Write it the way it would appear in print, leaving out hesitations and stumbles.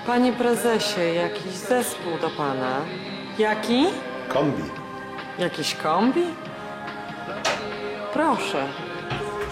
Panie prezesie, jakiś zespół do pana. Jaki? Kombi. Jakiś kombi? Proszę.